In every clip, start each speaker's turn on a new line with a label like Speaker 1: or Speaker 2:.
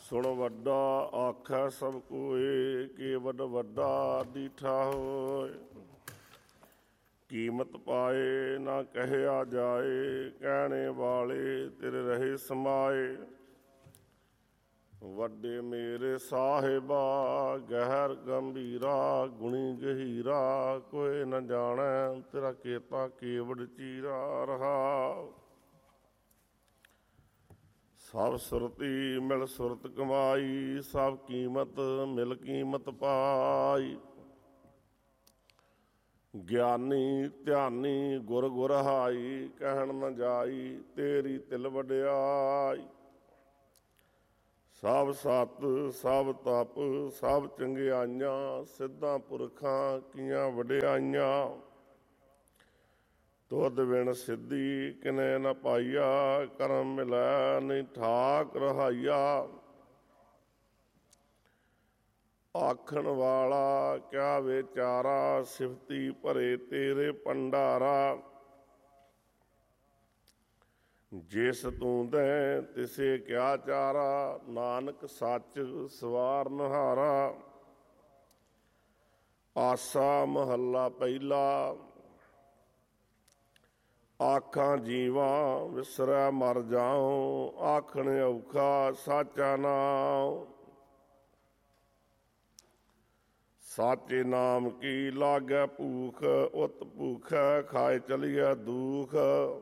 Speaker 1: ਸੁਣ ਵੱਡਾ ਆਖੈ ਸਭ ਕੋਏ, ਕੇਵਡ ਵੱਡਾ ਡੀਠਾ ਹੋਏ। ਕੀਮਤ ਪਾਏ ਨਾ ਕਹਿਆ ਜਾਏ, ਕਹਿਣੇ ਵਾਲੇ ਤੇਰੇ ਰਹੇ ਸਮਾਏ। ਵੱਡੇ ਮੇਰੇ ਸਾਹਿਬਾ ਗਹਿਰ ਗੰਭੀਰਾ, ਗੁਣੀ ਗਹੀਰਾ, ਕੋਈ ਨ ਜਾਣੈ ਤੇਰਾ ਕੇਤਾ ਕੇਵਡ ਚੀਰਾ। ਰਹਾ ਸਭ ਸੁਰਤੀ ਮਿਲ ਸੁਰਤ ਕਮਾਈ, ਸਭ ਕੀਮਤ ਮਿਲ ਕੀਮਤ ਪਾਈ। ਗਿਆਨੀ ਧਿਆਨੀ ਗੁਰ ਗੁਰ ਹਾਈ, ਕਹਿਣ ਨ ਜਾਈ ਤੇਰੀ ਤਿਲ ਵਡਿਆਈ। ਸਭ ਸਤ ਸਭ ਤਪ ਸਭ ਚੰਗਿਆਈਆਂ, ਸਿੱਧਾਂ ਪੁਰਖਾਂ ਕੀਆਂ ਵਡਿਆਈਆਂ। ਤੁਧ ਬਿਨ ਸਿੱਧੀ ਕਿਨੇ ਨ ਪਾਈਆ, ਕਰਮ ਮਿਲੈ ਨਹੀਂ ਠਾਕ ਰਹਾਈਆ। ਆਖਣ ਵਾਲਾ ਕਿਆ ਵਿਚਾਰਾ, ਸਿਫਤੀ ਭਰੇ ਤੇਰੇ ਭੰਡਾਰਾ। ਜਿਸ ਤੂੰ ਦੈ ਤਿਸੇ ਕਿਆ ਚਾਰਾ, ਨਾਨਕ ਸੱਚ ਸਵਾਰ ਨਹਾਰਾ। ਆਸਾ ਮਹੱਲਾ ਪਹਿਲਾ। ਆਖਾਂ ਜੀਵਾਂ ਵਿਸਰੈ ਮਰ ਜਾਉ, ਆਖਣ ਔਖਾ ਸਾਚਾ ਨਾਉ। ਸਾਚੇ ਨਾਮ ਕੀ ਲਾਗੈ ਭੂਖ, ਉਤ ਭੂਖੈ ਖਾਏ ਚਲੀਐ ਦੂਖ।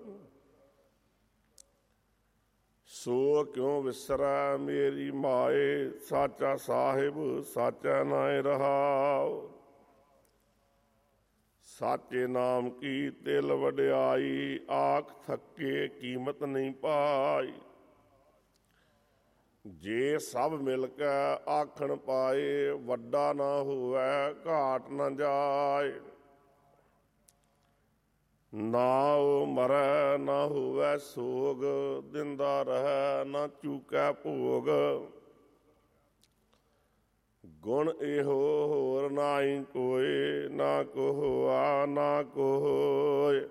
Speaker 1: ਸੋ ਕਿਉ ਵਿਸਰੈ ਮੇਰੀ ਮਾਏ, ਸਾਚਾ ਸਾਹਿਬ ਸਾਚਾ ਨਾਇ ਰਹਾਉ। ਸਾਚੇ ਨਾਮ ਕੀ ਤਿਲ ਵਡਿਆਈ, ਆਖ ਥੱਕੇ ਕੀਮਤ ਨਹੀਂ ਪਾਈ। ਜੇ ਸਭ ਮਿਲ ਕੇ ਆਖਣ ਪਾਏ, ਵੱਡਾ ਨਾ ਹੋਵੈ ਘਾਟ ਨ ਜਾਏ। ਨਾ ਉਹ ਮਰੈ ਨਾ ਹੋਵੈ ਸੋਗ, ਦਿੰਦਾ ਰਹਿ ਨਾ ਚੂਕੈ ਭੋਗ। ਗੁਣ ਇਹੋ ਹੋਰ ਨਾਹੀ ਕੋਇ, ਨਾ ਕੋ ਹੋਆ ਨਾ ਕੋ ਹੋਇ।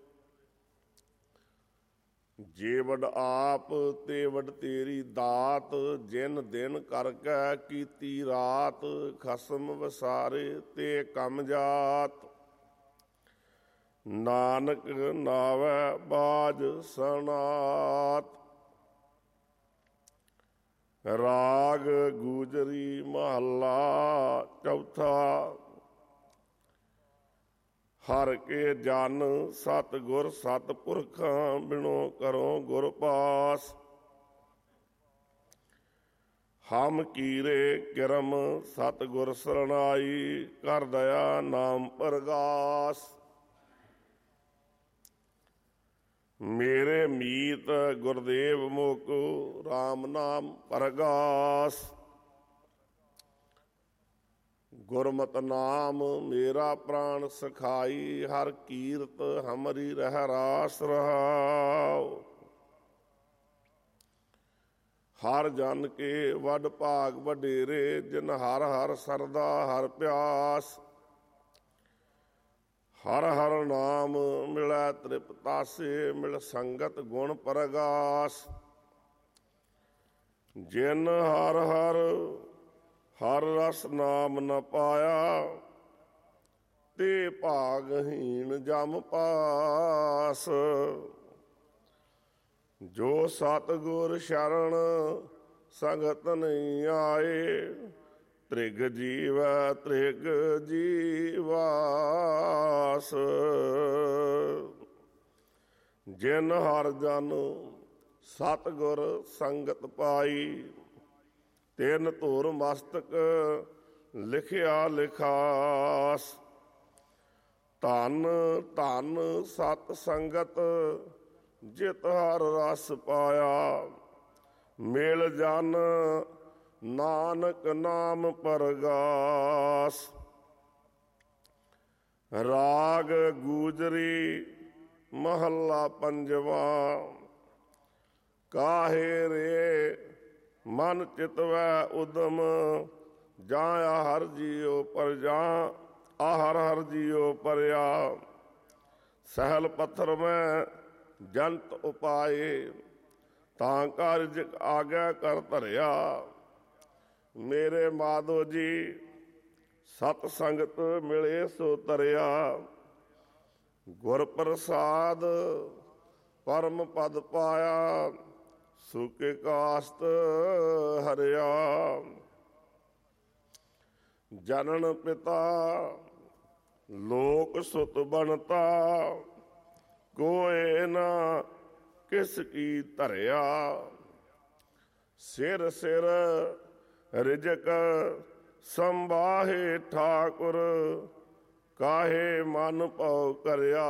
Speaker 1: ਜੇ ਵਡ ਆਪ ਤੇ ਵਡ ਤੇਰੀ ਦਾਤ, ਜਿਨ ਦਿਨ ਕਰਕੇ ਕੀਤੀ ਰਾਤ। ਖਸਮ ਵਸਾਰੇ ਤੇ ਕੰਮ ਜਾਤ, ਨਾਨਕ ਨਾਵੈ ਬਾਜ ਸਨਾਤ। ਰਾਗ ਗੂਜਰੀ ਮਹੱਲਾ ਚੌਥਾ। ਹਰ ਕੇ ਜਨ ਸਤ ਗੁਰ ਸਤ ਪੁਰਖਾਂ, ਬਿਨੋ ਕਰੋ ਗੁਰ ਪਾਸ। ਹਮ ਕੀਰੇ ਕਿਰਮ ਸਤ ਗੁਰ ਸਰਣਾਈ, ਕਰ ਦਇਆ ਨਾਮ ਪਰਗਾਸ। ਮੇਰੇ ਮੀਤ ਗੁਰਦੇਵ ਮੋਕੋ, ਰਾਮ ਨਾਮ ਪਰਗਾਸ। ਗੁਰਮਤਿ ਨਾਮ ਮੇਰਾ ਪ੍ਰਾਣ ਸਖਾਈ, ਹਰ ਕੀਰਤ ਹਮਰੀ ਰਹਿ ਰਾਸ ਰਹਾਉ। ਹਰ ਜਨ ਕੇ ਵੱਡ ਭਾਗ ਵਡੇਰੇ, ਜਿਨ ਹਰ ਹਰ ਸਰਦਾ ਹਰ ਪਿਆਸ। ਹਰ ਹਰ ਨਾਮ ਮਿਲੈ ਤ੍ਰਿਪਤਾਸੇ, ਮਿਲ ਸੰਗਤ ਗੁਣ ਪਰਗਾਸ। ਜਿਨ ਹਰ ਹਰ ਹਰ ਰਸ ਨਾਮ ਨ ਪਾਇਆ, ਤੇ ਭਾਗਹੀਣ ਜਮ ਪਾਸ। ਜੋ ਸਤਿਗੁਰ ਸ਼ਰਨ ਸੰਗਤ ਨਹੀਂ ਆਏ, ਤ੍ਰਿਗ ਜੀਵੈ ਤ੍ਰਿਗ ਜੀਵਾਸ। ਜਿਨ ਹਰ ਜਨ ਸਤਿਗੁਰ ਸੰਗਤ ਪਾਈ, ਤਿਨ ਧੁਰ ਮਸਤਕ ਲਿਖਿਆ ਲਿਖਾਸ। ਧਨ ਧਨ ਸਤ ਸੰਗਤ, ਜਿਤ ਹਰ ਰਸ ਪਾਇਆ। ਮਿਲ ਜਨ ਨਾਨਕ ਨਾਮ ਪਰਗਾਸ। ਰਾਗ ਗੂਜਰੀ ਮਹੱਲਾ ਪੰਜਵਾ। ਕਾਹੇ ਰੇ ਮਨ ਚਿਤਵੈ ਉਦਮ, ਜਾਂ ਹਰ ਜੀਉ ਪਰ ਜਾਂ ਆਹਰ ਹਰ ਜੀਉ ਪਰਿਆ। ਸਹਿਲ ਪੱਥਰ ਮੈਂ ਜੰਤ ਉਪਾਏ, ਤਾਂ ਕਾਰਜ ਆਗਿਆ ਕਰ ਧਰਿਆ। ਮੇਰੇ ਮਾਧੋ ਜੀ ਸਤ ਸੰਗਤ ਮਿਲੇ ਸੋ ਤਰਿਆ। ਗੁਰ ਪ੍ਰਸਾਦ ਪਰਮ ਪਦ ਪਾਇਆ, ਸੁਕੇ ਕਾਸਤ ਹਰਿਆ। ਜਨਨ ਪਿਤਾ ਲੋਕ ਸੁਤ ਬਣਤਾ, ਕੋਏ ਨਾ ਕਿਸ ਕੀ ਧਰਿਆ। ਸਿਰ ਸਿਰ ਰਿਜਕ ਸੰਭਾਹੇ ਠਾਕੁਰ, ਕਾਹੇ ਮਨ ਭਉ ਕਰਿਆ।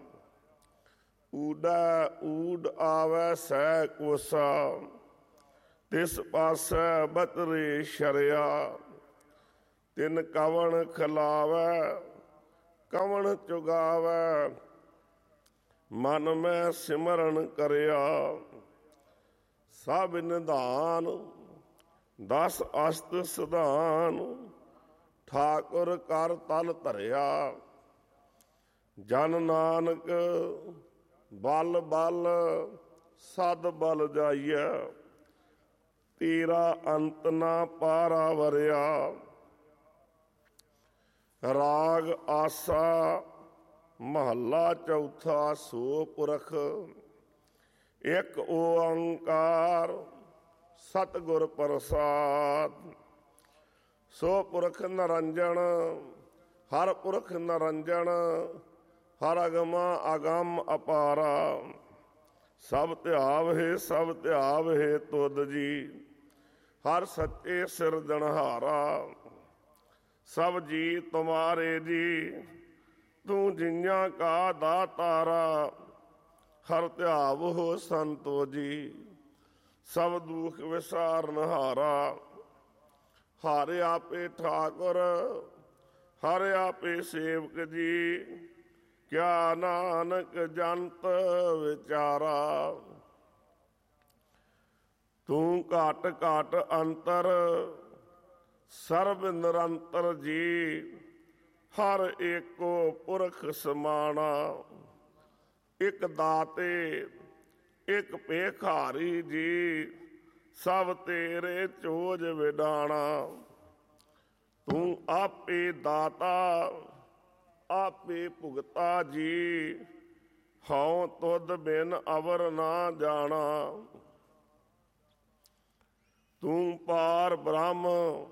Speaker 1: ਊਡਾ ਊਡ ਆਵੈ ਸਹਿ ਕੋਸਾ, ਤਿਸ ਪਾਸੈ ਬਤਰੇ ਸ਼ਰਿਆ। ਤਿਨ ਕਵਣ ਖਿਲਾਵੈ ਕਵਣ ਚੁਗਾਵੈ, ਮਨ ਮੈਂ ਸਿਮਰਨ ਕਰਿਆ। ਸਭ ਨਿਧਾਨ ਦਸ ਅਸਤ ਸਿਧਾਨ, ਠਾਕੁਰ ਕਰ ਤਲ ਧਰਿਆ। ਜਨ ਨਾਨਕ ਬਲ ਬਲ ਸਦ ਬਲ ਜਾਈਐ, ਤੇਰਾ ਅੰਤ ਨਾ ਪਾਰਾ ਵਰਿਆ। ਰਾਗ ਆਸਾ ਮਹੱਲਾ ਚੌਥਾ। ਸੋ ਪੁਰਖ ਇੱਕ ਓੰਕਾਰ, ਸਤਿਗੁਰ ਪ੍ਰਸਾਦ। ਸੋ ਪੁਰਖ ਨਿਰੰਜਨ, ਹਰ ਪੁਰਖ ਨਿਰੰਜਨ, ਹਰ ਅਗਮਾ ਅਗੰਮ ਅਪਾਰਾ। ਸਭ ਧਿਆਵ ਹੈ ਸਭ ਧਿਆਵ ਹੈ ਤੁਧ ਜੀ, ਹਰ ਸੱਚੇ ਸਿਰਜਣਹਾਰਾ। ਸਭ ਜੀ ਤੁਮਾਰੇ ਜੀ, ਤੂੰ ਜਿਨ੍ਹਾਂ ਕਾ ਦਾਤਾਰਾ। ਹਰ ਧਿਆਵ ਹੋ ਸੰਤੋ ਜੀ, ਸਭ ਦੁਖ ਵਿਸਾਰਨਹਾਰਾ। ਹਰ ਆਪੇ ਠਾਕੁਰ, ਹਰ ਆਪੇ ਸੇਵਕ ਜੀ, ਕਿਆ ਨਾਨਕ ਜੰਤ ਵਿਚਾਰਾ। ਤੂੰ ਘਟ ਘਟ ਅੰਤਰ, ਸਰਬ ਨਿਰੰਤਰ ਜੀ, ਹਰ ਏਕੋ ਪੁਰਖ ਸਮਾਣਾ। ਇਕ ਦਾਤੇ ਇਕ ਭੇਖਾਰੀ ਜੀ, ਸਭ ਤੇਰੇ ਚੋਜ ਵਿਡਾਣਾ। ਤੂੰ ਆਪੇ ਦਾਤਾ ਆਪੇ ਭੁਗਤਾ ਜੀ, ਹਉ ਤੁਧ ਬਿਨ ਅਵਰ ਨਾ ਜਾਣਾ। ਤੂੰ ਪਾਰ ਬ੍ਰਹਮ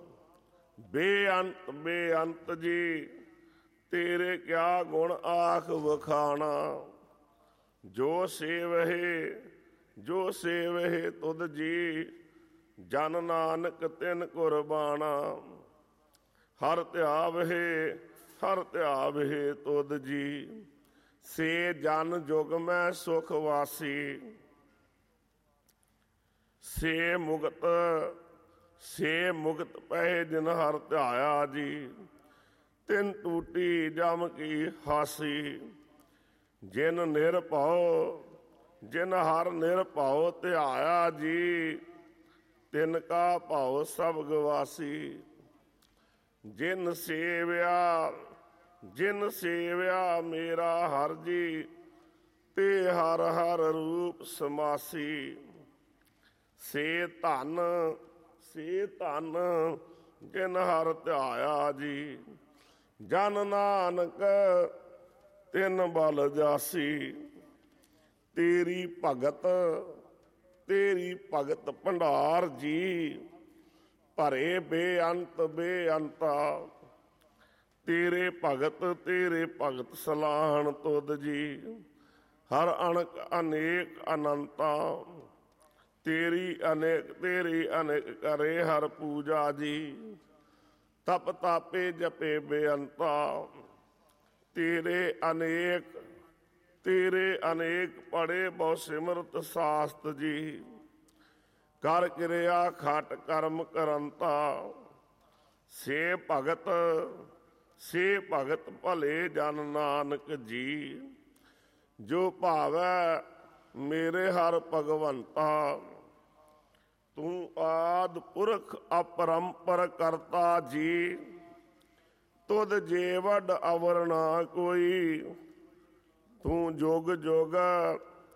Speaker 1: ਬੇਅੰਤ ਬੇਅੰਤ ਜੀ, ਤੇਰੇ ਕਿਆ ਗੁਣ ਆਖ ਵਖਾਣਾ। ਜੋ ਸੇਵਹਿ ਜੋ ਸੇਵਹਿ ਤੁਧ ਜੀ, ਜਨ ਨਾਨਕ ਤਿਨ ਕੁਰਬਾਣਾ। ਹਰ ਧਿਆਵਹਿ ਹਰ ਧਿਆਵਹਿ ਤੁਧ ਜੀ, ਸੇ ਜਨ ਜੁਗ ਮੈਂ ਸੁਖ ਵਾਸੀ। ਸੇ ਮੁਕਤ ਪਏ ਜਿਨ ਹਰ ਧਿਆਇਆ ਜੀ, ਤਿਨ ਟੂਟੀ ਜਮ ਕੀ ਹਾਸੀ। ਜਿਨ ਨਿਰਭਉ ਜਿਨ ਹਰ ਨਿਰਭਉ ਧਿਆਇਆ ਜੀ, ਤਿਨ ਕਾ ਭਉ ਸਭ ਗਵਾਸੀ। ਜਿਨ ਸੇਵਿਆ ਮੇਰਾ ਹਰ ਜੀ, ਤੇ ਹਰ ਹਰ ਰੂਪ ਸਮਾਸੀ। ਸੇ ਧਨ ਜਿਨ ਹਰ ਧਿਆਇਆ ਜੀ, ਜਨ ਨਾਨਕ ਤਿਨ ਬਲ ਜਾਸੀ। ਤੇਰੀ ਭਗਤ ਭੰਡਾਰ ਜੀ, ਭਰੇ ਬੇਅੰਤ ਬੇਅੰਤਾ। ਤੇਰੇ ਭਗਤ ਸਲਾਹਣ ਤੁਧ ਜੀ, ਹਰ ਅਣਕ ਅਨੇਕ ਅਨੰਤਾ। ਤੇਰੀ ਅਨੇਕ ਕਰੇ ਹਰ ਪੂਜਾ ਜੀ, ਤਪ ਤਾਪੇ ਜਪੇ ਬੇਅੰਤਾ। ਤੇਰੇ ਅਨੇਕ ਪੜੇ ਬਹੁ ਸਿਮਰਤ ਸਾਸਤ ਜੀ, ਕਰ ਕਿਰਿਆ ਖਟ ਕਰਮ ਕਰੰਤਾ। ਸੇ ਭਗਤ ਭਲੇ ਜਨ ਨਾਨਕ ਜੀ, ਜੋ ਭਾਵੈ ਮੇਰੇ ਹਰ ਭਗਵੰਤਾ। ਤੂੰ ਆਦਿ ਪੁਰਖ ਅਪਰੰਪਰ ਕਰਤਾ ਜੀ, ਤੁਧ ਜੇ ਵੱਡ ਅਵਰ ਨਾ ਕੋਈ। ਤੂੰ ਜੁਗ ਜੁਗ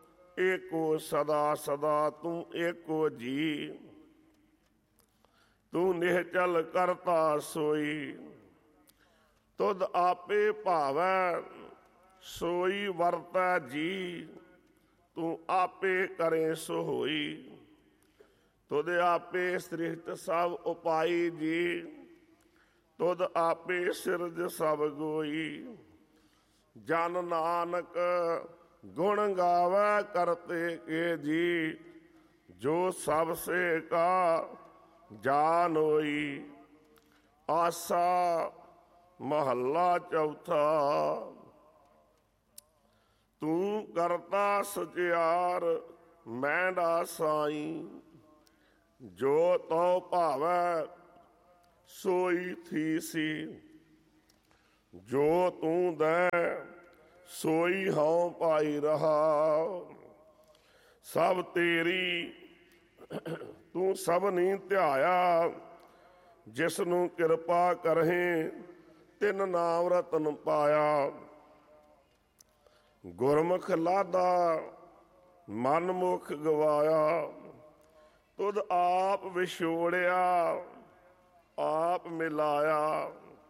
Speaker 1: ਏਕੋ ਸਦਾ ਸਦਾ, ਤੂੰ ਏਕੋ ਜੀ। ਤੂੰ ਨਿਹਚਲ ਕਰਤਾ ਸੋਈ। ਤੁਧ ਆਪੇ ਭਾਵੈ ਸੋਈ ਵਰਤੈ ਜੀ, ਤੂੰ ਆਪੇ ਕਰੇ ਸੋ ਹੋਈ। ਤੁਧ ਆਪੇ ਸ੍ਰਿਸ਼ਟ ਸਭ ਉਪਾਈ ਜੀ, ਤੁਧ ਆਪੇ ਸਿਰਜ ਸਭ ਗੋਈ। ਜਨ ਨਾਨਕ ਗੁਣ ਗਾਵੈ ਕਰਤੇ ਕੇ ਜੀ, ਜੋ ਸਭ ਸੇ ਕਾ ਜਾਨ ਹੋਈ। ਆਸਾ ਮਹੱਲਾ ਚੌਥਾ। ਤੂੰ ਕਰਤਾ ਸਚਿਆਰ ਮੈਂਡਾ ਸਾਈ, ਜੋ ਤਉ ਭਾਵੈ ਸੋਈ ਥੀਸੀ। ਜੋ ਤੂੰ ਦੈ ਸੋਈ ਹਉ ਪਾਈ ਰਹਾ, ਸਭ ਤੇਰੀ ਤੂੰ ਸਭਨੀ ਧਿਆਇਆ। ਜਿਸ ਨੂੰ ਕਿਰਪਾ ਕਰਹਿ ਤਿਨ ਨਾਮ ਰਤਨ ਪਾਇਆ। ਗੁਰਮੁਖ ਲਾਦਾ ਮਨ ਮੁਖ ਗਵਾਇਆ, ਤੁਧ ਆਪ ਵਿਛੋੜਿਆ ਆਪ ਮਿਲਾਇਆ।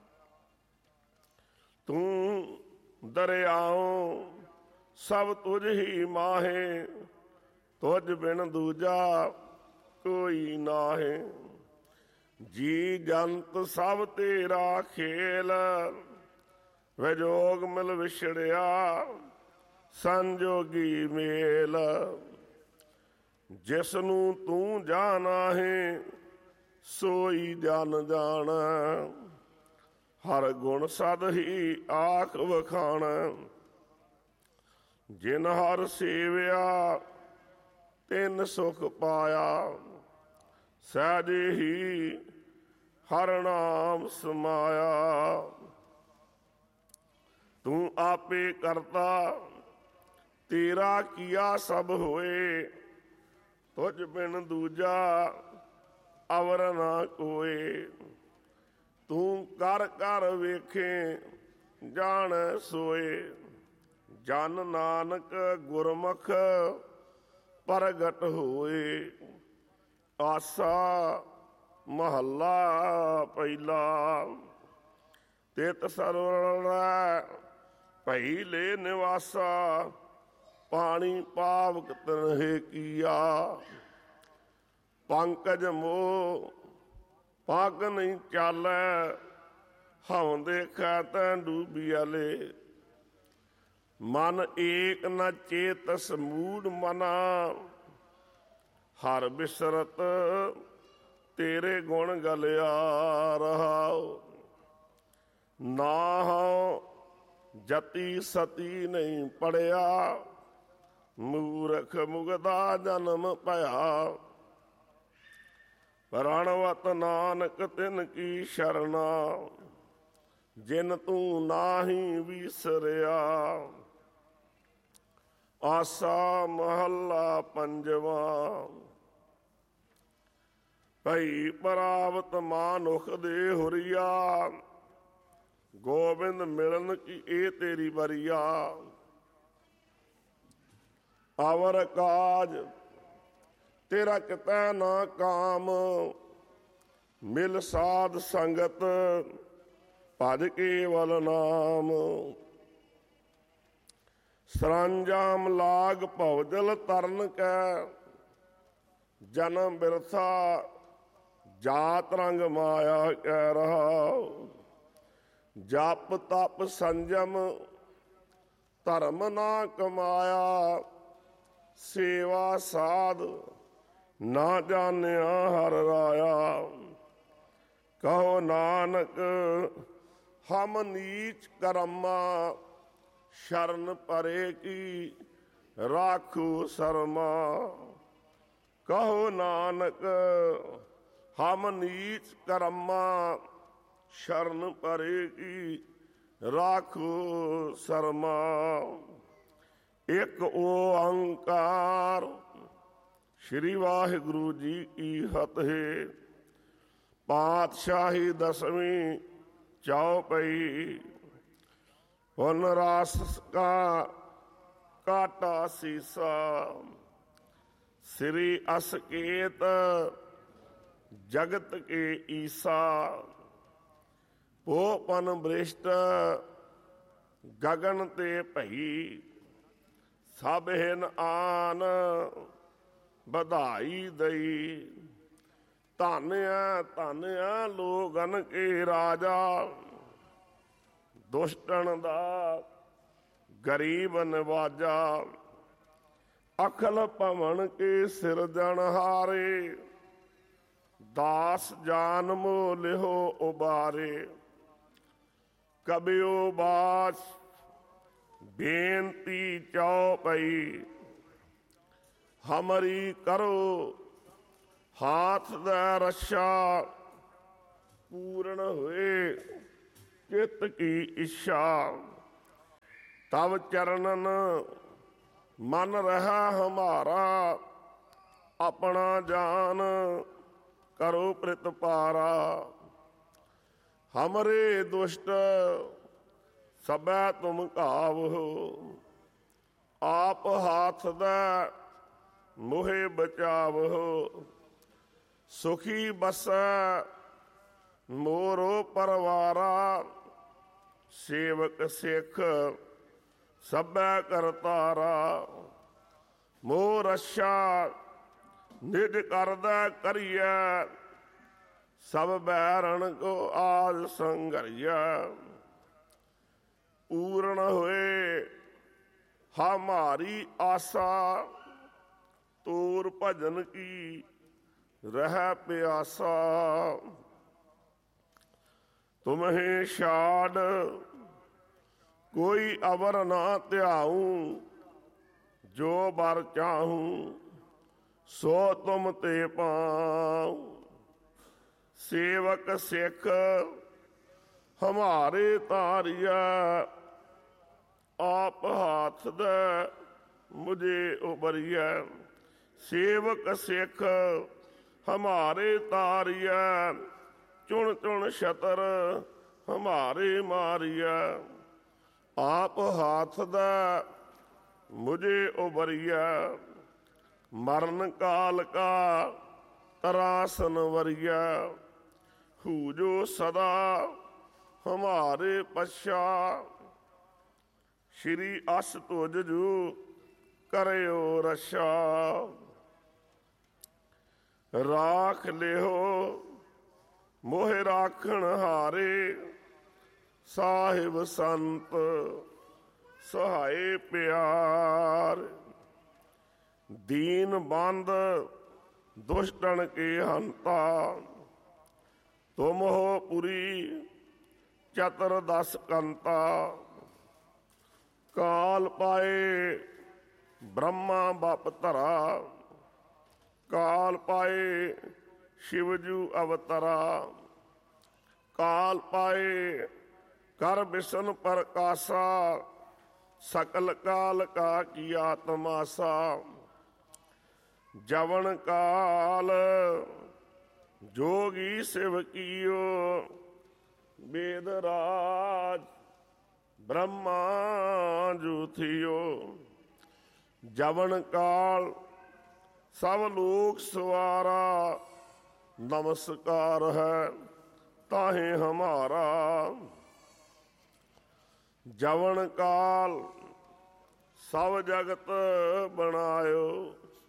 Speaker 1: ਤੂੰ ਦਰਿਆਉ ਸਭ ਤੁਝ ਹੀ ਮਾਹੇ, ਤੁਝ ਬਿਨ ਦੂਜਾ ਕੋਈ ਨਾਹੇ। ਜੀ ਜੰਤ ਸਭ ਤੇਰਾ ਖੇਲ, ਵਿਜੋਗ ਮਿਲ ਵਿਛੜਿਆ ਸੰਜੋਗੀ ਮੇਲ। ਜਿਸ ਨੂੰ ਤੂੰ ਜਾਣਾਹੇ ਸੋਈ ਜਨ ਜਾਣ, ਹਰ ਗੁਣ ਸਦ ਹੀ ਆਖ ਵਖਾਣ। ਜਿਨ ਹਰ ਸੇਵਿਆ ਤਿਨ ਸੁਖ ਪਾਇਆ, ਸਹਿਜੇ ਹੀ ਹਰ ਨਾਮ ਸਮਾਇਆ। ਤੂੰ ਆਪੇ ਕਰਤਾ ਤੇਰਾ ਕੀਆ ਸਭ ਹੋਏ, ਤੁਝ ਬਿਨ ਦੂਜਾ ਅਵਰ ਨਾ ਕੋਏ। ਤੂੰ ਕਰ ਕਰ ਵੇਖੇ ਜਾਣ ਸੋਏ, ਜਨ ਨਾਨਕ ਗੁਰਮੁਖ ਪ੍ਰਗਟ ਹੋਏ। ਆਸਾ ਮਹੱਲਾ ਪਹਿਲਾ। ਤਿਤ ਸਰਵਰੈ ਭਈ ਲੈ ਨਿਵਾਸਾ, ਪਾਣੀ ਪਾਵਕ ਤਿਨਹਿ ਕੀਆ। ਪੰਕਜ ਮੋਹ ਪੱਗ ਨਹੀਂ ਚਾਲੈ, ਹਉ ਦੇਖੈ ਤੈਂ ਡੂਬੀਆਲੇ। ਮਨ ਏਕ ਨ ਚੇਤਸ ਮੂੜ ਮਨਾ, ਹਰ ਬਿਸਰਤ ਤੇਰੇ ਗੁਣ ਗਲਿਆ ਰਹਾਉ। ਨਾ ਹਉ ਜਤੀ ਸਤੀ ਨਹੀਂ ਪੜਿਆ, ਮੂਰਖ ਮੁਗਦਾ ਜਨਮ ਭਇਆ। ਪ੍ਰਣਵਤ ਨਾਨਕ ਤਿਨ ਕੀ ਸ਼ਰਨਾ, ਜਿਨ ਤੂੰ ਨਾਹੀ ਵਿਸਰਿਆ। ਆਸਾ ਮਹੱਲਾ ਪੰਜਵਾ। ਭਈ ਪਰਾਵਤ ਮਾਨੁਖ ਦੇ ਹੁਰੀਆ, ਗੋਬਿੰਦ ਮਿਲਨ ਕੀ ਇਹ ਤੇਰੀ ਬਰੀਆ। ਅਵਰ ਕਾਜ ਤੇਰਾ ਕਿਤੈ ਨਾ ਕਾਮ, ਮਿਲ ਸਾਧ ਸੰਗਤ ਭਜ ਕੇਵਲ ਨਾਮ। ਸਰੰਜਾਮ ਲਾਗ ਭਉਜਲ ਤਰਨ ਕੈ, ਜਨਮ ਬਿਰਥਾ ਜਾਤ ਰੰਗ ਮਾਇਆ ਕਹਿ ਰਹਾਉ। ਜਪ ਤਪ ਸੰਜਮ ਧਰਮ ਨਾ ਕਮਾਇਆ, ਸੇਵਾ ਸਾਧ ਨਾ ਜਾਣਿਆ ਹਰ ਰਾਇਆ। ਕਹੋ ਨਾਨਕ ਹਮ ਨੀਚ ਕਰਮਾ, ਸ਼ਰਨ ਪਰੇ ਕੀ ਰਾਖੂ ਸਰਮਾ। ਕਹੋ ਨਾਨਕ ਹਮ ਨੀਚ ਕਰਮਾ, ਸ਼ਰਨ ਪਰੇ ਕੀ ਰਾਖੂ ਸਰਮਾ। ਇੱਕ ਓੰਕਾਰ ਸ਼੍ਰੀ ਵਾਹਿਗੁਰੂ ਜੀ ਕੀ ਫਤਿਹ। ਪਾਤਸ਼ਾਹੀ ਦਸਵੀਂ ਚੌਪਈ। ਪੁਨ ਰਾਸ ਕਾ ਕਾਟਾ ਸੀਸਾ, ਸ੍ਰੀ ਅਸਕੇਤ ਜਗਤ ਕੇ ਈਸਾ। ਪੋਪਨ ਬ੍ਰਿਸ਼ਟ ਗਗਨ ਤੇ ਭਈ, ਸਭ ਹਿਨ ਆਨ ਵਧਾਈ ਦਈ। ਧਨ ਆ ਲੋਗਨ ਕੇ ਰਾਜਾ, ਦੁਸ਼ਟਣ ਦਾ ਗਰੀਬ ਨਵਾਜਾ। ਅਖਲ ਭਵਨ ਕੇ ਸਿਰਜਣਹਾਰੇ, ਦਾਸ ਜਾਨ ਮੋ ਲਿਹੋ ਉਬਾਰੇ। ਕਬਿਓ ਬਾਸ ਬੇਨਤੀ ਚਉਪਈ, ਹਮਰੀ ਕਰੋ ਹਾਥ ਦਾ ਰੱਛਾ। ਪੂਰਨ ਹੋਏ ਚਿੱਤ ਕੀ ਇੱਛਾ, ਤਬ ਚਰਨਨ ਮਨ ਰਹਾ ਹਮਾਰਾ। ਆਪਣਾ ਜਾਨ ਕਰੋ ਪ੍ਰਤਪਾਰਾ, ਹਮਰੇ ਦੁਸ਼ਟ ਸਭੈ ਤੁਮ ਘਾਵਹੁ। ਆਪ ਹਾਥ ਦਾ ਮੋਹਿ ਬਚਾਵਹੁ। ਸੁਖੀ ਬਸੈ ਮੋਰੋ ਪਰਵਾਰਾ, ਸੇਵਕ ਸਿੱਖ ਸਭੈ ਕਰਤਾਰਾ। ਮੋਹ ਰੱਛਾ ਨਿਜ ਕਰਦਾ ਕਰੀਐ, ਸਭ ਬੈਰਣ ਕੋ ਆਜ ਸੰਘਰੀਐ। ਪੂਰਨ ਹੋਏ ਹਮਾਰੀ ਆਸਾ, ਤੋਰ ਭਜਨ ਕੀ ਰਹਿ ਪਿਆਸਾ। ਤੁਮਹਿ ਛਾੜ ਕੋਈ ਅਵਰ ਨਾ ਧਿਆਊ, ਜੋ ਬਰ ਚਾਹੂੰ ਸੋ ਤੁਮ ਤੇ ਪਾਉ। ਸੇਵਕ ਸਿੱਖ ਹਮਾਰੇ ਤਾਰੀਐ, ਆਪ ਹਾਥ ਦੇ ਮੁਝੇ ਉਬਰੀਐ। ਸੇਵਕ ਸਿੱਖ ਹਮਾਰੇ ਤਾਰੀਐ, ਚੁਣ ਚੁਣ ਛਤਰ ਹਮਾਰੇ ਮਾਰੀਐ। ਆਪ ਹਾਥ ਦਾ ਮੁਝੇ ਉਬਰੀਐ, ਮਰਨ ਕਾਲ ਕਾ ਤਰਾਸਨ ਵਰੀਐ। ਹੂ ਜੋ ਸਦਾ ਹਮਾਰੇ ਪਛਾ, ਸ਼੍ਰੀ ਅਸ ਤੁਜ ਜੂ ਕਰਿਓ ਰਛਾ। ਰਾਖ ਲਿਓ ਮੋਹਿ ਰਾਖਣ ਹਾਰੇ, ਸਾਹਿਬ ਸੰਤ ਸਹਾਏ ਪਿਆਰ। ਦੀਨ ਬੰਦ ਦੁਸ਼ਟਣ ਕੇ ਹੰਤਾ, ਤੁਮ ਹੋ ਪੁਰੀ ਚਤਰ ਦਸ ਕੰਤਾ। ਕਾਲ ਪਾਏ ਬ੍ਰਹਮਾ ਬਪ ਧਰਾ, ਕਾਲ ਪਾਏ ਸ਼ਿਵਜੂ ਅਵਤਰਾ। ਕਾਲ ਪਾਏ ਕਰ ਬਿਸ਼ਨ ਪ੍ਰਕਾਸ਼ਾ, ਸਕਲ ਕਾਲ ਕਾ ਕੀਆ ਤਮਾਸਾ। ਜਵਨ ਕਾਲ ਜੋਗੀ ਸਿਵ ਕੀਓ, ਵੇਦ ਰਾਜ ਬ੍ਰਹਮਾ ਜੂਥਿਓ। ਜਵਨ ਕਾਲ ਸਭ ਲੋਕ ਸਵਾਰਾ, ਨਮਸਕਾਰ ਹੈ ਤਾਹੇ ਹਮਾਰਾ। ਜਵਨ ਕਾਲ ਸਭ ਜਗਤ ਬਣਾਇਓ,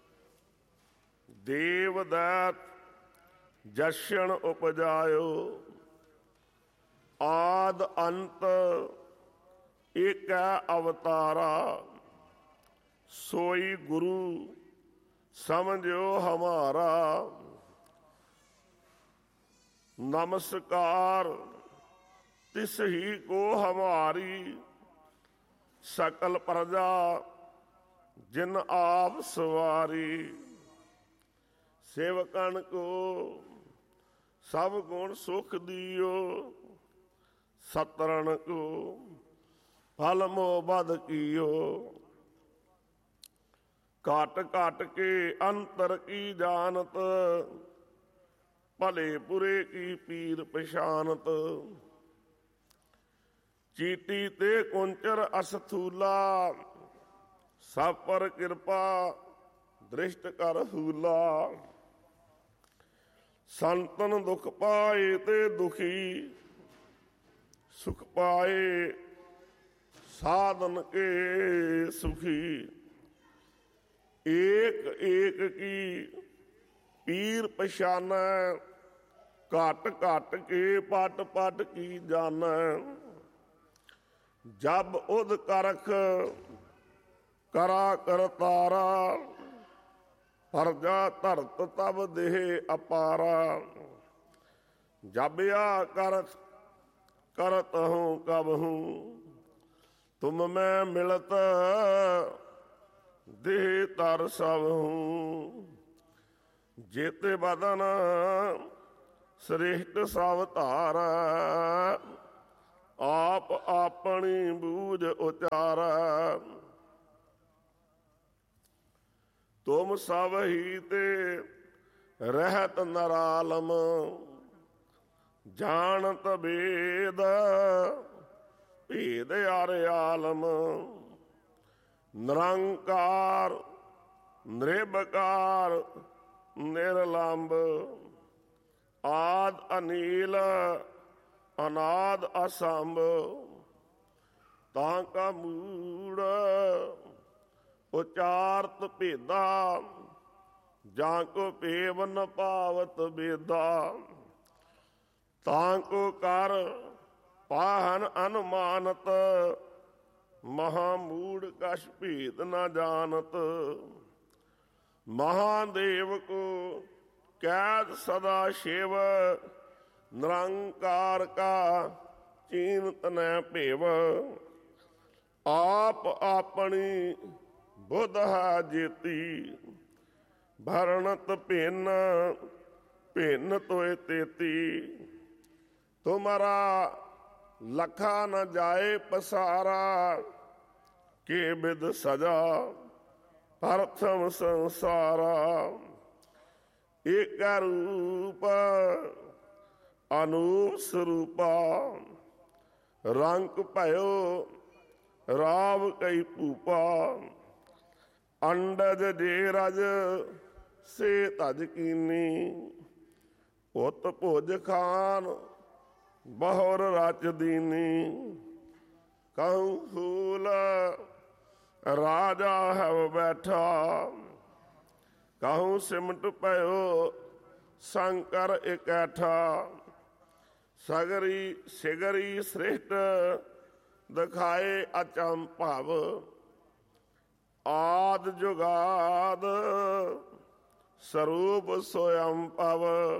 Speaker 1: ਦੇਵ ਦੈਤ ਜਸ਼ਨ ਉਪਜਾਇਓ। ਆਦ ਅੰਤ ਏਕੈ ਅਵਤਾਰਾ, ਸੋਈ ਗੁਰੂ ਸਮਝਿਓ ਹਮਾਰਾ। ਨਮਸਕਾਰ ਤਿਸ ਹੀ ਕੋ ਹਮਾਰੀ, ਸਕਲ ਪ੍ਰਜਾ ਜਿਨ ਆਪ ਸਵਾਰੀ। ਸੇਵਕਨ ਕੋ ਸਭ ਗੁਣ ਸੁਖ ਦਿਓ, ਸਤਰਨ ਕੋ ਫਲ ਮੋਹ ਬਦ ਕੀਓ। ਘਟ ਘਟ ਕੇ ਅੰਤਰ ਕੀ ਜਾਨਤ, ਭਲੇ ਬੁਰੇ ਕੀ ਪੀਰ ਪਛਾਨਤ। ਚੀਟੀ ਤੇ ਕੁੰਚਰ ਅਸਥੂਲਾ, ਸਭ ਪਰ ਕਿਰਪਾ ਦ੍ਰਿਸ਼ਟ ਕਰ ਹੂਲਾ। ਸੰਤਨ ਦੁਖ ਪਾਏ ਤੇ ਦੁਖੀ, ਸੁਖ ਪਾਏ ਸਾਧਨ ਕੇ ਸੁਖੀ। ਏਕ ਏਕ ਕੀ ਪੀਰ ਪਛਾਨੈ, ਘਟ ਘਟ ਕੇ ਪਟ ਪਟ ਕੀ ਜਾਣੈ। ਜਬ ਉਦ ਕਰਖ ਕਰਾ ਕਰਤਾਰਾ, ਪਰਜਾ ਧਰਤ ਤਬ ਦੇਹ ਅਪਾਰਾ। ਜਬ ਆ करत हूँ कब हूँ, तुम मैं मिलत देह तर सब हूँ। जेते बदन श्रेष्ठ सब धारा, आप अपनी बूझ उचारा। तुम सब ही ते रहत नरालम, ਜਾਣਤ ਭੇਦ ਭੇਦ ਅਰ ਆਲਮ। ਨਿਰੰਕਾਰ ਨਿਰਭਕਾਰ ਨਿਰਲੰਭ, ਆਦ ਅਨੀਲ ਅਨਾਦ ਅਸੰਭ। ਤਾਂ ਕਾ ਮੂੜ ਉਚਾਰਤ ਭੇਦਾ, ਜਾਂ ਕੋ ਭੇਵ ਨ ਪਾਵਤ ਬੇਦਾ। ਤਾਂ ਕੋ ਕਰ ਪਾਹਨ ਅਨੁਮਾਨਤ, ਮਹਾਮੂੜ ਕਛ ਭੇਦ ਨ ਜਾਣਤ। ਮਹਾਦੇਵ ਕੋ ਕੈਦ ਸਦਾ ਸ਼ਿਵ, ਨਿਰੰਕਾਰ ਕਾ ਚੀਨਤ ਨ ਭੇਵ। ਆਪ ਆਪਣੀ ਬੁੱਧ ਹੈ ਜੇਤੀ, ਭਰਣਤ ਭਿੰਨ ਭਿੰਨ ਤੋਏ ਤੇਤੀ। ਤੁਮਰਾ ਲਖਾ ਨ ਜਾਏ ਪਸਾਰਾ, ਕੇ ਬਿਦ ਸਜਾ ਪ੍ਰਥਮ ਸੰਸਾਰਾ। ਏਕ ਰੂਪ ਅਨੂਪ ਸਰੂਪਾ, ਰੰਗ ਭਇਓ ਰਾਵ ਕਈ ਭੂਪਾ। ਅੰਡਜ ਜੇ ਰਜ ਸੇ ਤਜ ਕੀਨੀ, ਉਤ ਭੁਜ ਖਾਨ ਬਹੁਰ ਰਚ ਦੀਨੀ। ਕਹੂੰ ਫੂਲ ਰਾਜਾ ਹੈ ਬੈਠਾ, ਕਹੂੰ ਸਿਮਟ ਭਇਓ ਸ਼ੰਕਰ ਇਕੈਠਾ। ਸਗਰੀ ਸਿਗਰੀ ਸ੍ਰਿਸ਼ਟ ਦਿਖਾਏ ਅਚੰਭਵ, ਆਦ ਜੁਗਾਦ ਸਰੂਪ ਸੋਯੰ ਭਵ।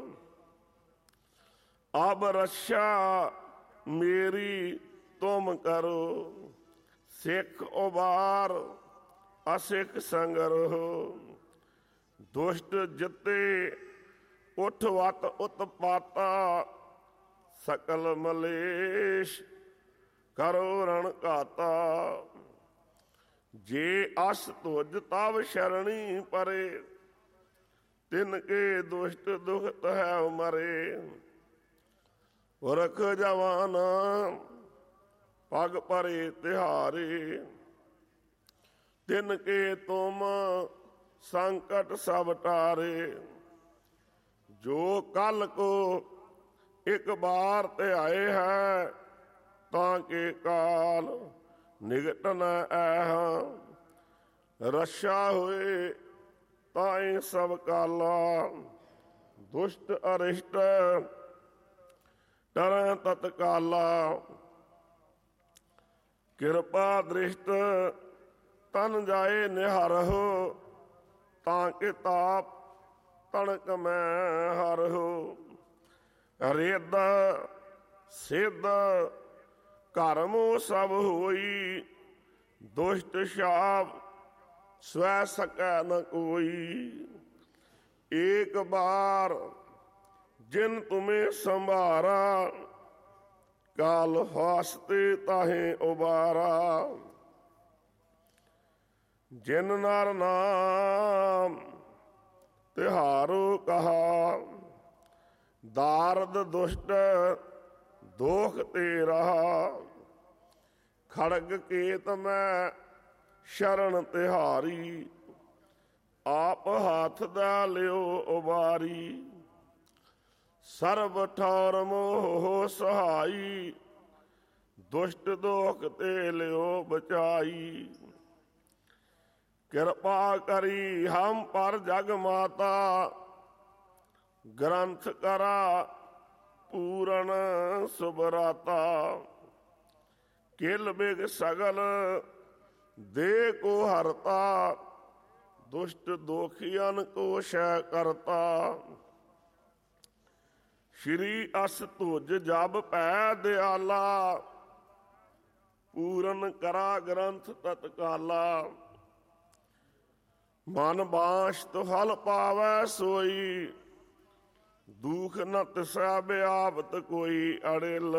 Speaker 1: ਅਬ ਰੱਛਾ ਮੇਰੀ ਤੁਮ ਕਰੋ, ਸਿੱਖ ਉਬਾਰ ਅਸਿੱਖ ਸੰਗਰੋ। ਦੁਸ਼ਟ ਜਿੱਤੇ ਉਠ ਵਤ ਉਤਪਾਤਾ, ਸਕਲ ਮਲੇਸ਼ ਕਰੋ ਰਣ ਘਾਤਾ। ਜੇ ਅਸ ਤੁਜ ਤਵ ਸ਼ਰਣੀ ਪਰੇ, ਤਿਨ ਕੇ ਦੁਸ਼ਟ ਦੁਖਤ ਹੈ ਮਰੇ। ਪੁਰਖ ਜਵਾਨ ਪਗ ਪਰੇ ਤਿਹਾਰੇ, ਤਿਨ ਕੇ ਤੁਮ ਸੰਕਟ ਸਭ ਟਾਰੇ। ਜੋ ਕਲ ਕੋ ਇੱਕ ਬਾਰ ਧਿਆਏ ਹੈ, ਤਾਂ ਕੇ ਕਾਲ ਨਿਗਟ ਨ ਐਹ। ਰੱਛਾ ਹੋਏ ਤਾਏ ਸਭ ਕਾਲਾ, ਦੁਸ਼ਟ ਅਰਿਸ਼ਟ ਟਰੈ ਤਤਕਾਲਾ। ਕਿਰਪਾ ਦ੍ਰਿਸ਼ਟ ਤਨ ਜਾਏ ਨਿਹਰਹੁ, ਤਾਂ ਕਿ ਤਾਪ ਤਣਕ ਮੈਂ ਹਰਹੁ। ਰਿੱਧ ਸਿੱਧ ਕਰਮੋ ਸਭ ਹੋਈ, ਦੁਸ਼ਟ ਸ਼ਾਪ ਸਵੈ ਸਕੈ ਨ ਕੋਈ। ਏਕ ਬਾਰ ਜਿਨ ਤੁਮੇ ਸੰਭਾਰਾ, ਕਾਲ ਹਾਸਤੇ ਤਾਹੇ ਉਬਾਰਾ। ਜਿਨ ਨਰ ਨਾਮ ਤਿਹਾਰੋ ਕਹਾ, ਦਾਰਦ ਦੁਸ਼ਟ ਦੋਖ ਤੇ ਰਹਾ। ਖੜਗ ਕੇਤ ਮੈਂ ਸ਼ਰਨ ਤਿਹਾਰੀ, ਆਪ ਹੱਥ ਦਾ ਲਿਓ ਉਬਾਰੀ। ਸਰਬ ਠੌਰ ਮੋਹ ਸਹਾਈ, ਦੁਸ਼ਟ ਦੋਖ ਤੇ ਲਿਓ ਬਚਾਈ। ਕਿਰਪਾ ਕਰੀ ਹਮ ਪਰ ਜਗ ਮਾਤਾ, ਗ੍ਰੰਥ ਕਰਾ ਪੂਰਨ ਸੁਭਰਾਤਾ। ਕਿਲ ਬਿਗ ਸਗਲ ਦੇ ਕੋ ਹਰਤਾ, ਦੁਸ਼ਟ ਦੋਖੀਅਨ ਕੋ ਸ਼ੈ ਕਰਤਾ। ਸ਼੍ਰੀ ਅਸ ਤੁਜ ਜਬ ਪੈ ਦਿਆਲਾ, ਪੂਰਨ ਕਰਾ ਗ੍ਰੰਥ ਤਤਕਾਲਾ। ਮਨ ਬਾਸ਼ਤ ਹਲ ਪਾਵੈ ਸੋਈ, ਦੁਖ ਨ ਤਿਸੈ ਬਿਆਵਤ ਕੋਈ ਅੜਿਲ।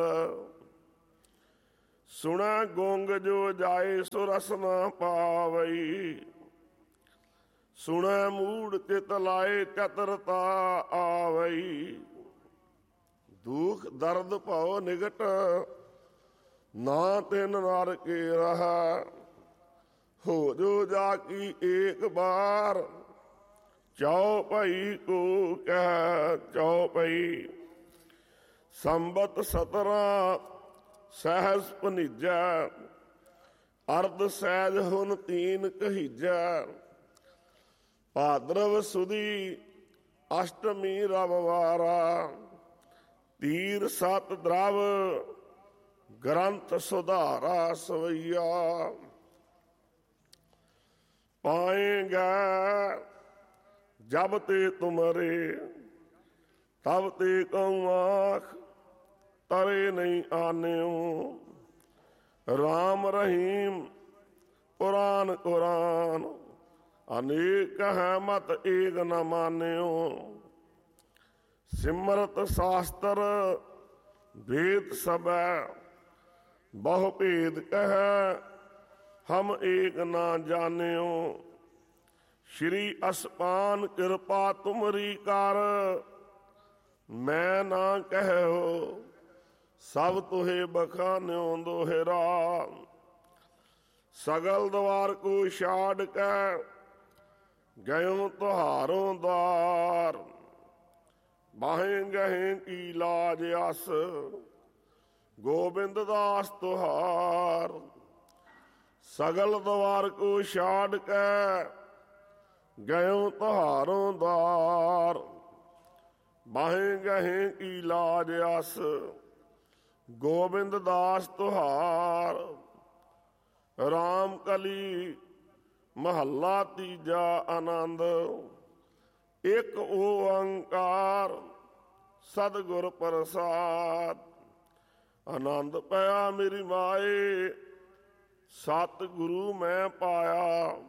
Speaker 1: ਸੁਣੈ ਗੁੰਗ ਜੋ ਜਾਏ ਸੋ ਰਸ ਨ ਪਾਵਈ, ਸੁਣੈ ਮੂੜ ਚਿਤ ਲਾਏ ਚਤਰਤਾ ਆਵਈ। ਦੁਖ ਦਰਦ ਭਉ ਨਿਗਟ, ਨਾ ਤਿਨ ਨਰ ਕੇ ਰਹਾ। ਹੋ ਜੋ ਜਾ ਕੀ ਏਕ ਬਾਰ, ਚਉਪਈ ਕੋ ਕਹਿ ਚਉਪਈ। ਸੰਬਤ 17 ਸਹਿਜ ਭਨੀਜੈ, ਅਰਧ ਸਹਿਜ ਹੁਣ 3 ਕਹੀਜੈ। ਭਾਦਰਵ ਸੁਦੀ ਅਸ਼ਟਮੀ ਰਵਿਵਾਰਾ, ਤੀਰ 7 ਦਰਵ ਗ੍ਰੰਥ ਸੁਧਾਰਾ ਸਵਈਆ। ਪਾਏਗਾ ਜਬ ਤੇ ਤੁਮਰੇ, ਤਬ ਤੇ ਕਉ ਆਖ ਤਰੇ ਨਹੀਂ ਆਨਿਓ। ਰਾਮ ਰਹੀਮ ਪੁਰਾਨ ਕੁਰਾਨ, ਅਨੇਕ ਹੈ ਮਤ ਏਕ ਨ ਮਾਨਿਓ। ਸਿਮਰਤ ਸ਼ਾਸਤਰ ਵੇਦ ਸਬੈ, ਬਹੁ ਭੇਦ ਕਹਿ ਹਮ ਏਕ ਨਾ ਜਾਣਿਓ। ਸ਼੍ਰੀ ਅਸਪਾਨ ਕਿਰਪਾ ਤੁਮਰੀ ਕਰ, ਮੈਂ ਨਾ ਕਹਿਓ ਸਭ ਤੁਹੇ ਬਖਾਨਿਓ ਦੋਹਰਾ। ਸਗਲ ਦਵਾਰ ਕੋ ਛਾੜ ਕੇ, ਗਇਓ ਤੁਹਾਰੋਂ द्वार। ਬਾਹੇ ਗਹੇ ਕੀ ਲਾਜ ਅਸ, ਗੋਬਿੰਦ ਦਾਸ ਤੁਹਾਰ। ਸਗਲ ਦਵਾਰ ਕੋ ਛਾੜ ਕੇ, ਗਇਓ ਤੁਹਾਰੋਂ द्वार। ਬਾਹੇ ਗਹੇ ਕੀ ਲਾਜ ਅਸ, ਗੋਬਿੰਦ ਦਾਸ ਤੁਹਾਰ। ਰਾਮ ਕਲੀ ਮਹੱਲਾ ਤੀਜਾ ਆਨੰਦ। ਇੱਕ ਓੰਕਾਰ ਸਤਿਗੁਰ ਪ੍ਰਸਾਦ। ਆਨੰਦ ਪਿਆ ਮੇਰੀ ਮਾਏ, ਸਤਿਗੁਰੂ ਮੈਂ ਪਾਇਆ।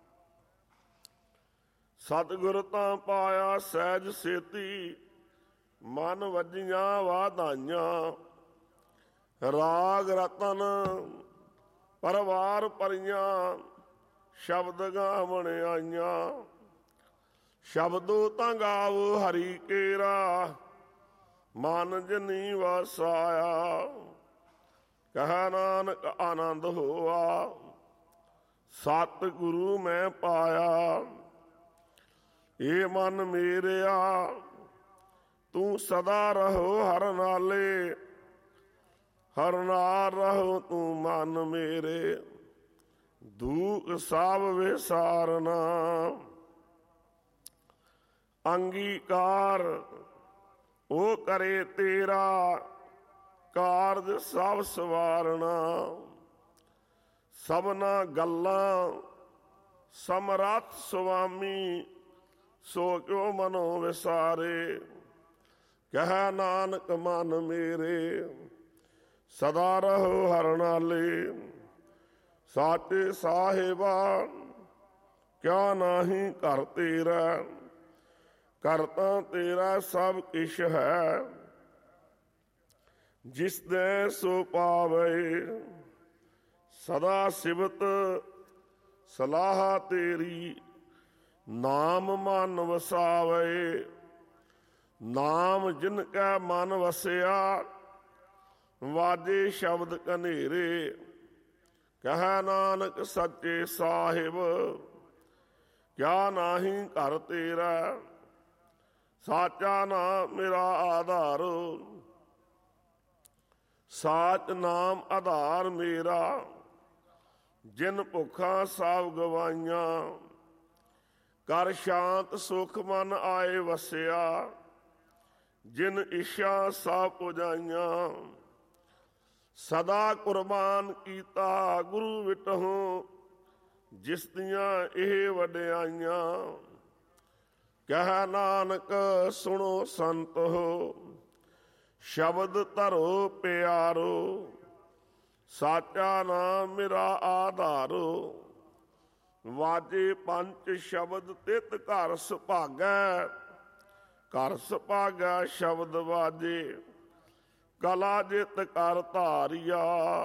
Speaker 1: ਸਤਿਗੁਰ ਤਾਂ ਪਾਇਆ ਸਹਿਜ ਸੇਤੀ, ਮਨ ਵੱਜੀਆਂ ਵਾਧਾਈਆਂ। ਰਾਗ ਰਤਨ ਪਰਵਾਰ ਭਰੀਆਂ, ਸ਼ਬਦ ਗਾਵਣ ਆਈਆਂ। ਸ਼ਬਦੋ ਤਾਂ ਗਾਵੋ ਹਰੀ ਕੇਰਾ, ਮਨ ਜਨੀ ਵਸਾਇਆ। ਕਹਿ ਨਾਨਕ ਆਨੰਦ ਹੋਆ, ਸਤਿਗੁਰੂ ਮੈਂ ਪਾਇਆ। ਏ ਮਨ ਮੇਰਿਆ ਤੂੰ ਸਦਾ ਰਹੋ ਹਰ ਨਾਲੇ, ਹਰ ਨਾਲ ਰਹੋ ਤੂੰ ਮਨ ਮੇਰੇ। ਦੁਖ ਸਭ ਵਿਸਾਰਨਾ, ਅੰਗੀਕਾਰ ਉਹ ਕਰੇ ਤੇਰਾ, ਕਾਰਜ ਸਭ ਸਵਾਰਨਾ। ਸਭਨਾ ਗੱਲਾਂ ਸਮਰੱਥ ਸੁਆਮੀ, ਸੋ ਕਿਉ ਮਨੋ ਵਿਸਾਰੇ। ਕਹਿ ਨਾਨਕ ਮਨ ਮੇਰੇ, ਸਦਾ ਰਹੋ ਹਰ ਨਾਲੇ। ਸਾਚੇ ਸਾਹਿਬਾ ਕਿਆ ਨਾਹੀ ਘਰ ਤੇਰਾ, ਘਰ ਤਾਂ ਤੇਰਾ ਸਭ ਕਿਛ ਹੈ। ਜਿਸ ਦੇ ਸੋ ਪਾਵੇ, ਸਦਾ ਸਿਵਤ ਸਲਾਹ ਤੇਰੀ। ਨਾਮ ਮਨ ਵਸਾਵੇ, ਨਾਮ ਜਿਨ ਕੈ ਮਨ ਵਸਿਆ। ਵਾਜੇ ਸ਼ਬਦ ਕਨੇਰੇ, ਕਹਿ ਨਾਨਕ ਸੱਚੇ ਸਾਹਿਬ ਕਿਆ ਨਾਹੀ ਘਰ ਤੇਰਾ। ਸਾਚਾ ਨਾਮ ਮੇਰਾ ਆਧਾਰ, ਸਾਚ ਨਾਮ ਆਧਾਰ ਮੇਰਾ। ਜਿਨ ਭੁੱਖਾਂ ਸਭ ਗਵਾਈਆਂ, ਕਰ ਸ਼ਾਂਤ ਸੁਖ ਮਨ ਆਏ ਵਸਿਆ। ਜਿਨ ਇੱਛਾ ਸਭ ਪੁਜਾਈਆਂ, ਸਦਾ ਕੁਰਬਾਨ ਕੀਤਾ ਗੁਰੂ ਵਿਟਹੁ। ਜਿਸ ਦੀਆਂ ਇਹ ਵਡਿਆਈਆਂ, ਕਹਿ ਨਾਨਕ ਸੁਣੋ ਸੰਤ ਹੋ। ਸ਼ਬਦ ਧਰੋ ਪਿਆਰੋ, ਸਾਚਾ ਨਾਮ ਮੇਰਾ ਆਧਾਰੋ। ਵਾਜੇ ਪੰਜ ਸ਼ਬਦ ਤਿਤ ਘਰ ਸੁਭਾਗੈ, ਘਰ ਸੁਭਾਗੈ ਸ਼ਬਦ ਵਾਜੇ। ਕਲਾ ਜਿਤ ਕਰ ਧਾਰਿਆ,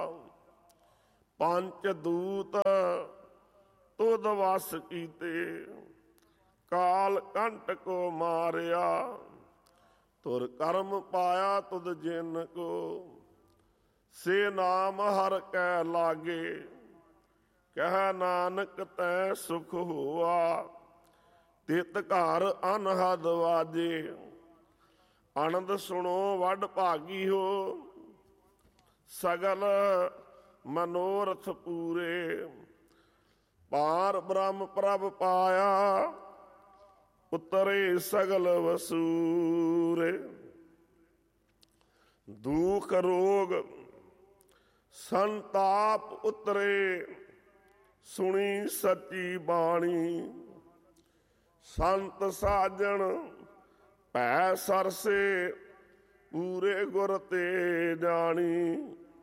Speaker 1: ਪੰਜ ਦੂਤ ਤੁਧ ਵਸ ਕੀਤੇ। ਕਾਲ ਕੰਟ ਕੋ ਮਾਰਿਆ, ਤੁਰ ਕਰਮ ਪਾਇਆ ਤੁਧ ਜਿਨ ਕੋ। ਸੇ ਨਾਮ ਹਰ ਕੈ ਲਾਗੇ, ਕਹਿ ਨਾਨਕ ਤੈ ਸੁਖ ਹੋਆ। ਤਿਤ ਘਰ ਅਨਹਦ ਵਾਜੇ, ਆਨੰਦ ਸੁਣੋ ਵੱਡ ਭਾਗੀ ਹੋ। ਸਗਲ ਮਨੋਰਥ ਪੂਰੇ, ਪਾਰ ਬ੍ਰਹਮ ਪ੍ਰਭ ਪਾਇਆ। ਉਤਰੇ ਸਗਲ ਵਸੂਰੇ, ਦੁਖ ਰੋਗ ਸੰਤਾਪ ਉਤਰੇ। ਸੁਣੀ ਸੱਚੀ ਬਾਣੀ, ਸੰਤ ਸਾਜਣ ਭੈ ਸਰਸੇ। ਪੂਰੇ ਗੁਰ ਤੇ ਜਾਣੀ,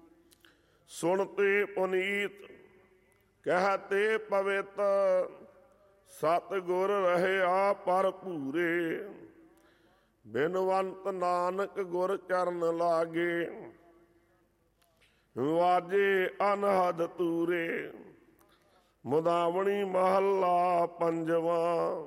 Speaker 1: ਸੁਣਤੇ ਪੁਨੀਤ ਕਹਤੇ ਪਵਿੱਤ। ਸਤ ਗੁਰ ਰਹਿਆ ਭਰਪੂਰੇ, ਬਿਨਵੰਤ ਨਾਨਕ ਗੁਰ ਚਰਨ ਲਾਗੇ। ਵਾਜੇ ਅਨਹਦ ਤੂਰੇ, ਮੁਦਾਵਣੀ ਮਹੱਲਾ ਪੰਜਵਾਂ।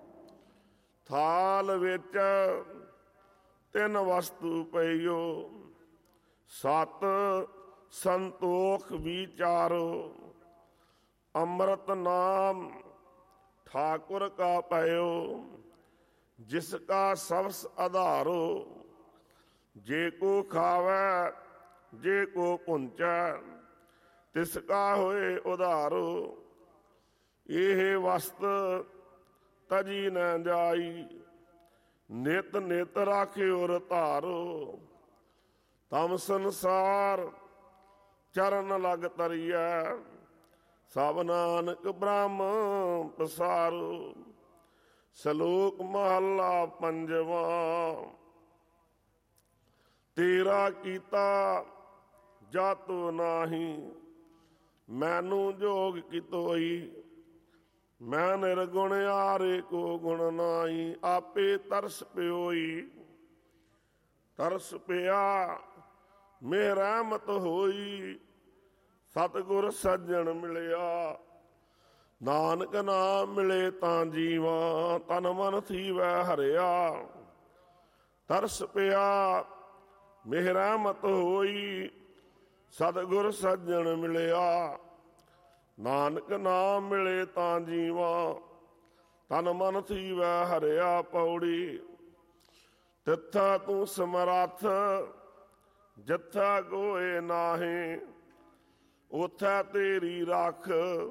Speaker 1: ਥਾਲ ਵਿੱਚ ਤਿੰਨ ਵਸਤੂ ਪਈਓ, ਸਤ ਸੰਤੋਖ ਵਿਚਾਰੋ। ਅੰਮ੍ਰਿਤ ਨਾਮ ਠਾकुर का पायो, जिसका सबस आधारो। जे को खावै जे को पुंचै, तिसका होए उधारो। यह वस्त तजी न जाई, नित नित राखे और धारो। तम संसार चरण लग तरिया, ਸਭ ਨਾਨਕ ਬ੍ਰਹਮ ਪਸਾਰੋ। ਸ਼ਲੋਕ ਮਹੱਲਾ ਪੰਜਵਾਂ। ਤੇਰਾ ਕੀਤਾ ਜਾਤੋ ਨਾਹੀ, ਮੈਨੂੰ ਜੋਗ ਕਿਤੋਈ। ਮੈਂ ਨਿਰਗੁਣ ਆਰੇ ਕੋ ਗੁਣ ਨਾਹੀ, ਆਪੇ ਤਰਸ ਪਿਓਈ। ਤਰਸ ਪਿਆ ਮੇਹ ਰਹਿਮਤ ਹੋਈ, ਸਤਿਗੁਰ ਸੱਜਣ ਮਿਲਿਆ। ਨਾਨਕ ਨਾਮ ਮਿਲੇ ਤਾਂ ਜੀਵਾਂ, ਤਨ ਮਨ ਥੀਵੈ ਹਰਿਆ। ਤਰਸ ਪਿਆ ਮੇਹ ਰਹਿਮਤ ਹੋਈ, ਸਤਿਗੁਰ ਸੱਜਣ ਮਿਲਿਆ। ਨਾਨਕ ਨਾਮ ਮਿਲੇ ਤਾਂ ਜੀਵਾਂ, ਤਨ ਮਨ ਥੀਵੈ ਹਰਿਆ। ਪੌੜੀ। ਤਿੱਥਾ ਤੂੰ ਸਮਰੱਥ, ਜਿੱਥਾ ਕੋਇ ਨਾਹੀਂ। ਉਥੈ ਤੇਰੀ ਰੱਖ,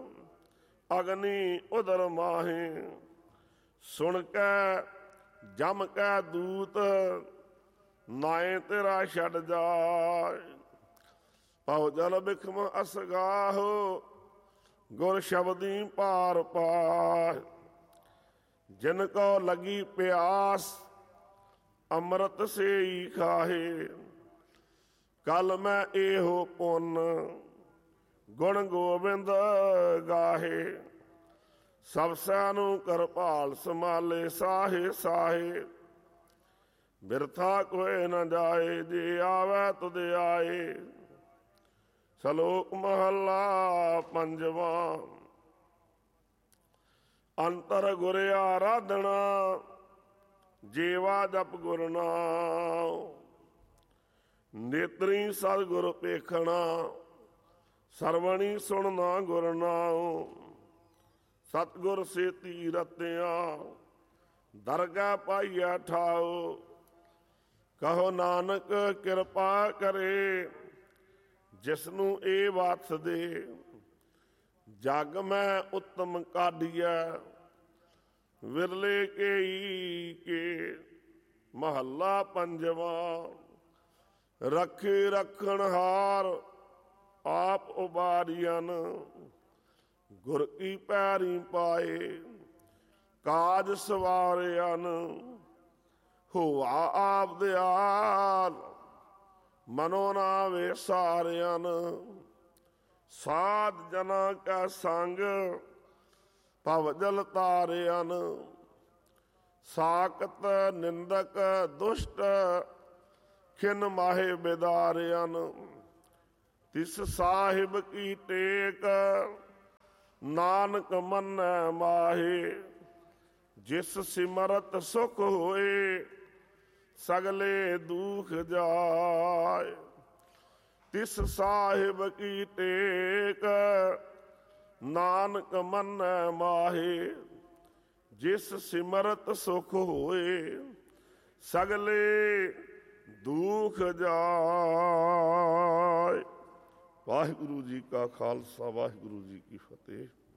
Speaker 1: ਅਗਨੀ ਉਦਰ ਮਾਹੇ। ਸੁਣ ਕੈ ਜਮ ਕੈ ਦੂਤ, ਨਾਏ ਤੇਰਾ ਛੱਡ ਜਾਏ। ਭਉ ਜਲ ਬਿਖਮ ਅਸਗਾਹੋ, ਗੁਰ ਸ਼ਬਦੀ ਪਾਰ ਪਾਏ। ਜਿਨ ਕੋ ਲਗੀ ਪਿਆਸ, ਅੰਮ੍ਰਿਤ ਸੇਈ ਖਾਹੇ। ਕਲ ਮੈਂ ਇਹੋ ਪੁੰਨ, ਗੁਣ ਗੋਬਿੰਦ ਗਾਹੇ। ਸਭ ਸੈ ਨੂੰ ਕਰਪਾਲ ਸੰਭਾਲੇ, ਸਾਹੇ ਸਾਹੇ। ਬਿਰਥਾ ਕੋਇ ਨ ਜਾਏ, ਜੇ ਆਵੈ ਤੁਧ ਆਏ। ਸ਼ਲੋਕ ਮਹੱਲਾ ਪੰਜਵਾਂ। ਅੰਤਰ ਗੁਰ ਆਰਾਧਨਾ, ਜੀਵਾ ਜਪ ਗੁਰ ਨਾਮ। ਨੇਤਰੀ ਸਤਿਗੁਰ ਪੇਖਣਾ, ਸਰਵਣੀ ਸੁਣਨਾ ਗੁਰ ਨਾਮ। ਸਤਿਗੁਰ ਸੇਤੀ ਰਤਿਆ, ਦਰਗਾਹ ਪਾਈਆ ਠਾਓ। ਕਹੋ ਨਾਨਕ ਕਿਰਪਾ ਕਰੇ, ਜਿਸਨੂੰ ਇਹ ਵਸ ਦੇ। ਜਗ ਮੈਂ ਉੱਤਮ ਕਾਢੀਐ, ਵਿਰਲੇ ਕੇਈ ਕੇ। ਮਹੱਲਾ ਪੰਜਵਾਂ। ਰੱਖੇ ਰੱਖਣ ਹਾਰ ਆਪ ਉਬਾਰੀਅਨ, ਗੁਰ ਕੀ ਪੈਰੀ ਪਾਏ ਕਾਜ ਸਵਾਰਿਆਨ। ਹੋਆ ਆਪ ਦਿਆਲ, ਮਨੋ ਨਾ ਵਿਸਾਰਿਆਨ। ਸਾਧ ਜਨਾ ਕਾ ਸੰਗ, ਭਵ ਜਲ ਤਾਰਿਆਨ। ਸਾਕਤ ਨਿੰਦਕ ਦੁਸ਼ਟ, ਖਿਨ ਮਾਹੇ ਬਿਦਾਰਿਆਨ। ਤਿਸ ਸਾਹਿਬ ਕੀ ਟੇਕ, ਨਾਨਕ ਮੰਨੈ ਮਾਹੇ। ਜਿਸ ਸਿਮਰਤ ਸੁਖ ਹੋਏ, ਸਗਲੇ ਦੁਖ ਜਾਏ। ਤਿਸ ਸਾਹਿਬ ਕੀ ਟੇਕ, ਨਾਨਕ ਮੰਨੈ ਮਾਹੇ। ਜਿਸ ਸਿਮਰਤ ਸੁਖ ਹੋਏ, ਸਗਲੇ ਦੁਖ ਜਾਏ। ਵਾਹਿਗੁਰੂ ਜੀ ਕਾ ਖਾਲਸਾ, ਵਾਹਿਗੁਰੂ ਜੀ ਕੀ ਫਤਿਹ।